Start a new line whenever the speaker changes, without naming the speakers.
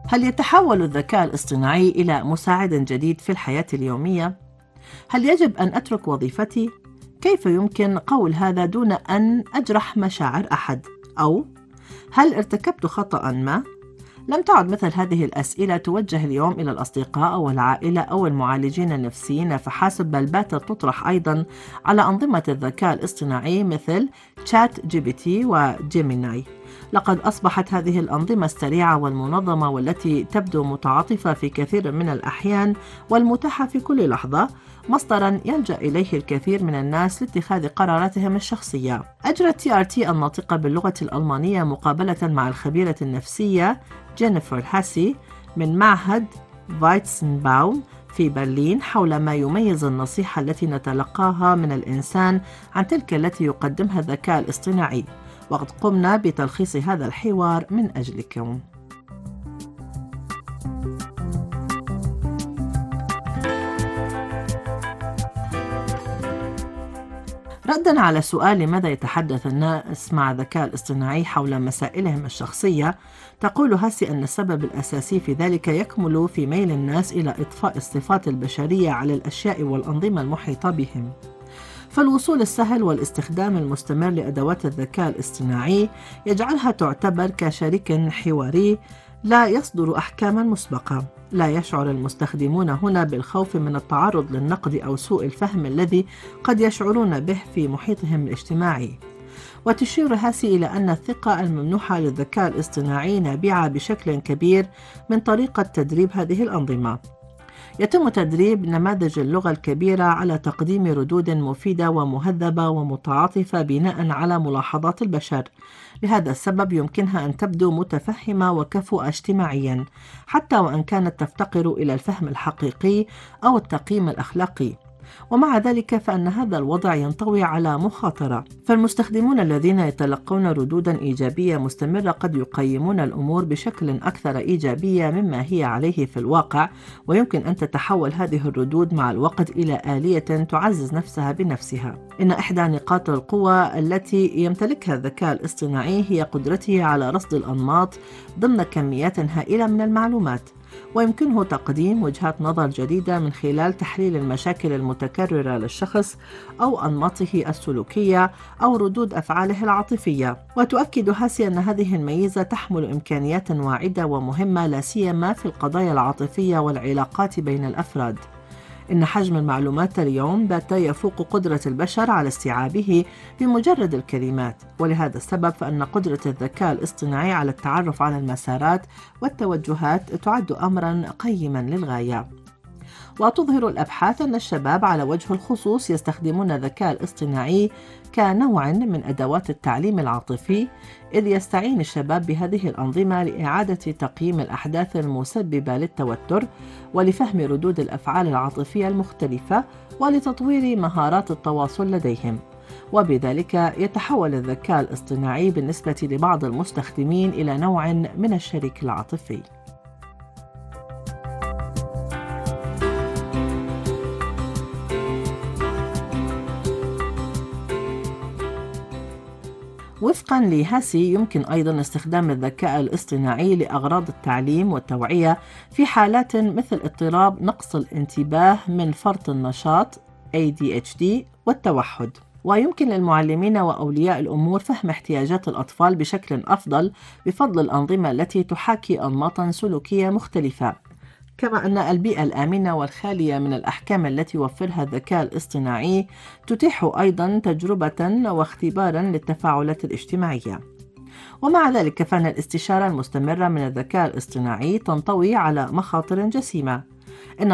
هل يتحول الذكاء الاصطناعي إلى مساعد جديد في الحياة اليومية؟ هل يجب أن أترك وظيفتي؟ كيف يمكن قول هذا دون أن أجرح مشاعر أحد؟ أو هل ارتكبت خطأ ما؟ لم تعد مثل هذه الأسئلة توجه اليوم إلى الأصدقاء أو العائلة أو المعالجين النفسيين فحسب، بل باتت تطرح أيضا على أنظمة الذكاء الاصطناعي مثل تشات جي بي تي وجيميناي. لقد أصبحت هذه الأنظمة السريعة والمنظمة والتي تبدو متعاطفة في كثير من الأحيان والمتاحة في كل لحظة مصدرا يلجأ إليه الكثير من الناس لاتخاذ قراراتهم الشخصية. أجرت تي آر تي الناطقة باللغة الألمانية مقابلة مع الخبيرة النفسية جينيفر هاسي من معهد فايتسنباوم في برلين حول ما يميز النصيحة التي نتلقاها من الإنسان عن تلك التي يقدمها الذكاء الاصطناعي، وقد قمنا بتلخيص هذا الحوار من أجلكم. ردًا على سؤال لماذا يتحدث الناس مع الذكاء الاصطناعي حول مسائلهم الشخصية، تقول هاسي أن السبب الأساسي في ذلك يكمن في ميل الناس إلى إضفاء الصفات البشرية على الأشياء والأنظمة المحيطة بهم. فالوصول السهل والاستخدام المستمر لأدوات الذكاء الاصطناعي يجعلها تعتبر كشريك حواري لا يصدر أحكاما مسبقة. لا يشعر المستخدمون هنا بالخوف من التعرض للنقد أو سوء الفهم الذي قد يشعرون به في محيطهم الاجتماعي. وتشير هاسي إلى أن الثقة الممنوحة للذكاء الاصطناعي نابعة بشكل كبير من طريقة تدريب هذه الأنظمة. يتم تدريب نماذج اللغة الكبيرة على تقديم ردود مفيدة ومهذبة ومتعاطفة بناء على ملاحظات البشر. لهذا السبب يمكنها أن تبدو متفهمة وكفؤة اجتماعيا، حتى وإن كانت تفتقر إلى الفهم الحقيقي أو التقييم الأخلاقي. ومع ذلك فإن هذا الوضع ينطوي على مخاطرة، فالمستخدمون الذين يتلقون ردودا إيجابية مستمرة قد يقيمون الأمور بشكل أكثر إيجابية مما هي عليه في الواقع، ويمكن أن تتحول هذه الردود مع الوقت إلى آلية تعزز نفسها بنفسها. إن إحدى نقاط القوة التي يمتلكها الذكاء الاصطناعي هي قدرته على رصد الأنماط ضمن كميات هائلة من المعلومات، ويمكنه تقديم وجهات نظر جديدة من خلال تحليل المشاكل المتكررة للشخص أو أنماطه السلوكية أو ردود أفعاله العاطفية. وتؤكد هاسي أن هذه الميزة تحمل إمكانيات واعدة ومهمة لا سيما في القضايا العاطفية والعلاقات بين الأفراد. إن حجم المعلومات اليوم بات يفوق قدرة البشر على استيعابه بمجرد الكلمات، ولهذا السبب فإن قدرة الذكاء الاصطناعي على التعرف على المسارات والتوجهات تعد أمرا قيما للغاية. وتظهر الأبحاث أن الشباب على وجه الخصوص يستخدمون الذكاء الاصطناعي كنوع من أدوات التعليم العاطفي، إذ يستعين الشباب بهذه الأنظمة لإعادة تقييم الأحداث المسببة للتوتر ولفهم ردود الأفعال العاطفية المختلفة ولتطوير مهارات التواصل لديهم. وبذلك يتحول الذكاء الاصطناعي بالنسبة لبعض المستخدمين إلى نوع من الشريك العاطفي. وفقاً لهاسي يمكن أيضاً استخدام الذكاء الاصطناعي لأغراض التعليم والتوعية في حالات مثل اضطراب نقص الانتباه من فرط النشاط ADHD والتوحد. ويمكن للمعلمين وأولياء الأمور فهم احتياجات الأطفال بشكل أفضل بفضل الأنظمة التي تحاكي أنماطاً سلوكية مختلفة. كما أن البيئة الآمنة والخالية من الأحكام التي يوفرها الذكاء الاصطناعي تتيح أيضاً تجربة واختباراً للتفاعلات الاجتماعية. ومع ذلك فإن الاستشارة المستمرة من الذكاء الاصطناعي تنطوي على مخاطر جسيمة. إن